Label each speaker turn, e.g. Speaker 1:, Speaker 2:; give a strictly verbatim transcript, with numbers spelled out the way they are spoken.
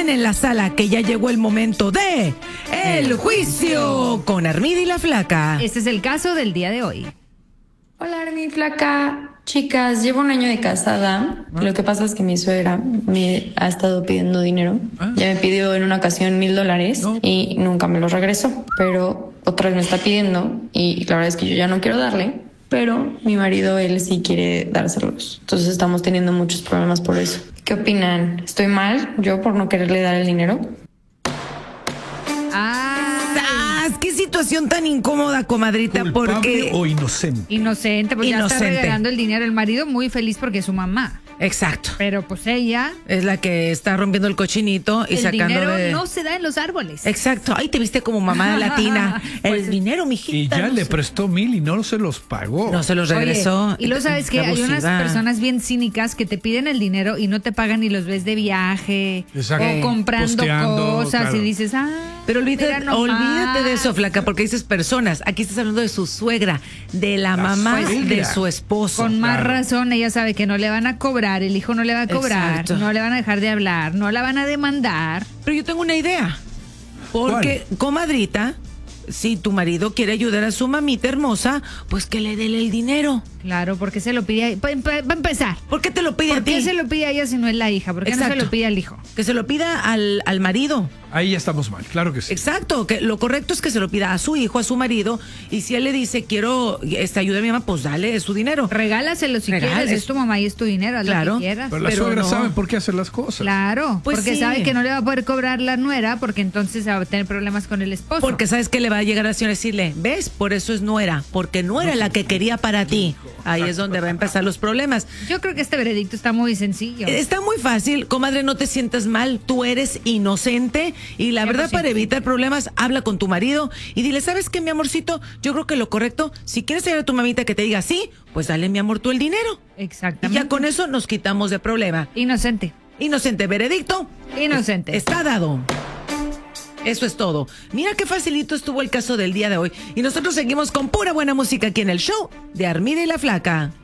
Speaker 1: Orden en la sala, que ya llegó el momento de El Juicio con Armida y la Flaca.
Speaker 2: Este es el caso del día de hoy.
Speaker 3: Hola, Armida y Flaca. Chicas, llevo un año de casada. ¿Ah? Lo que pasa es que mi suegra me ha estado pidiendo dinero. ¿Ah? Ya me pidió en una ocasión mil dólares no. y nunca me los regresó. Pero otra vez me está pidiendo y la verdad es que yo ya no quiero darle. Pero mi marido, él sí quiere dárselos. Entonces estamos teniendo muchos problemas por eso. ¿Qué opinan? ¿Estoy mal yo por no quererle dar el dinero?
Speaker 1: Ah, qué situación tan incómoda, comadrita.
Speaker 4: ¿Culpable
Speaker 1: porque
Speaker 4: o inocente?
Speaker 2: Inocente, porque ya está regalando el dinero. El marido muy feliz porque es su mamá.
Speaker 1: Exacto.
Speaker 2: Pero pues ella
Speaker 1: es la que está rompiendo el cochinito y
Speaker 2: el
Speaker 1: sacando
Speaker 2: dinero
Speaker 1: de...
Speaker 2: no se da en los árboles.
Speaker 1: Exacto. Ay, te viste como mamá latina. El
Speaker 2: pues,
Speaker 1: dinero, mijita.
Speaker 4: Y ya
Speaker 1: no
Speaker 4: le
Speaker 1: se...
Speaker 4: prestó mil y no se los pagó.
Speaker 1: No se los regresó.
Speaker 2: Oye, y luego sabes que hay unas personas bien cínicas que te piden el dinero y no te pagan y los ves de viaje.
Speaker 4: Exacto.
Speaker 2: O comprando
Speaker 4: Posteando,
Speaker 2: cosas
Speaker 4: claro.
Speaker 2: y dices, ah.
Speaker 1: Pero olvídate, olvídate de eso, Flaca, porque dices personas. Aquí estás hablando de su suegra, de la, la mamá suegra. de su esposo.
Speaker 2: Con más
Speaker 1: claro.
Speaker 2: razón, ella sabe que no le van a cobrar, el hijo no le va a cobrar, Exacto. no le van a dejar de hablar, no la van a demandar.
Speaker 1: Pero yo tengo una idea. Porque, ¿cuál? Comadrita, si tu marido quiere ayudar a su mamita hermosa, pues que le dé el dinero.
Speaker 2: Claro, porque se lo pide. Va a empezar.
Speaker 1: ¿Por qué te lo pide a ti?
Speaker 2: ¿Por qué se lo pide a ella si no es la hija? ¿Por qué
Speaker 1: Exacto.
Speaker 2: no se lo pide al hijo?
Speaker 1: Que se lo pida al, al marido.
Speaker 4: Ahí ya estamos mal, claro que sí.
Speaker 1: Exacto, que lo correcto es que se lo pida a su hijo, a su marido, y si él le dice, quiero este, ayuda a mi mamá, pues dale, es su dinero.
Speaker 2: Regálaselo si
Speaker 1: Regales.
Speaker 2: quieres, es tu mamá y es tu dinero, haz claro. lo que quieras.
Speaker 4: Pero la
Speaker 1: Pero
Speaker 4: suegra
Speaker 1: no.
Speaker 4: sabe por qué hacer las cosas.
Speaker 2: Claro,
Speaker 1: pues
Speaker 2: porque
Speaker 1: sí.
Speaker 2: sabe que no le va a poder cobrar la nuera, porque entonces va a tener problemas con el esposo.
Speaker 1: Porque sabes que le va a llegar a la señora y decirle, ¿ves? Por eso es nuera, porque no era la que quería para ti. Ahí es donde va a empezar los problemas.
Speaker 2: Yo creo que este veredicto está muy sencillo.
Speaker 1: Está muy fácil, comadre, no te sientas mal, tú eres inocente y la verdad para evitar problemas, habla con tu marido y dile, ¿sabes qué, mi amorcito? Yo creo que lo correcto, si quieres ayudar a tu mamita que te diga sí, pues dale, mi amor, tú el dinero.
Speaker 2: Exactamente.
Speaker 1: Y ya con eso nos quitamos de problema.
Speaker 2: Inocente.
Speaker 1: Inocente, veredicto.
Speaker 2: Inocente.
Speaker 1: Está dado. Eso es todo. Mira qué facilito estuvo el caso del día de hoy. Y nosotros seguimos con pura buena música aquí en el show de Armida y la Flaca.